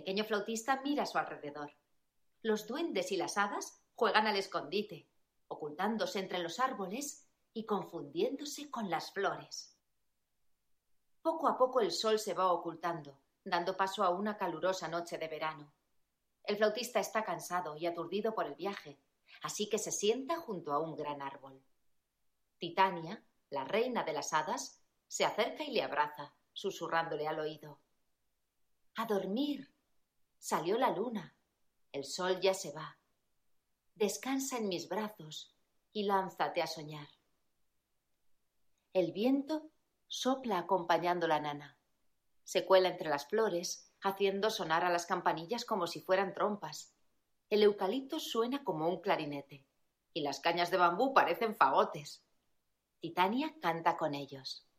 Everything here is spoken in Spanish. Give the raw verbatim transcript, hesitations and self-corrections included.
pequeño flautista mira a su alrededor. Los duendes y las hadas juegan al escondite, ocultándose entre los árboles y confundiéndose con las flores. Poco a poco el sol se va ocultando, dando paso a una calurosa noche de verano. El flautista está cansado y aturdido por el viaje, así que se sienta junto a un gran árbol. Titania, la reina de las hadas, se acerca y le abraza, susurrándole al oído. ¡A dormir! Salió la luna. El sol ya se va. Descansa en mis brazos y lánzate a soñar. El viento sopla acompañando la nana. Se cuela entre las flores, haciendo sonar a las campanillas como si fueran trompas. El eucalipto suena como un clarinete y las cañas de bambú parecen fagotes. Titania canta con ellos.